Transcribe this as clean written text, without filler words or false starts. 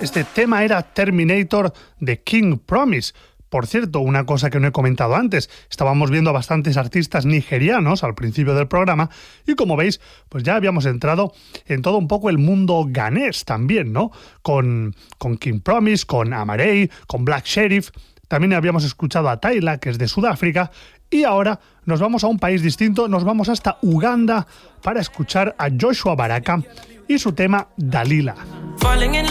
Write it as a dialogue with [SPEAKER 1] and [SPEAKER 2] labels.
[SPEAKER 1] Este tema era Terminator de King Promise. Por cierto, una cosa que no he comentado antes, estábamos viendo a bastantes artistas nigerianos al principio del programa y como veis, pues ya habíamos entrado en todo un poco el mundo ghanés también, ¿no? Con King Promise, con Amarey, con Black Sheriff. También habíamos escuchado a Tyla, que es de Sudáfrica, y ahora nos vamos a un país distinto, nos vamos hasta Uganda para escuchar a Joshua Baraka y su tema Dalila.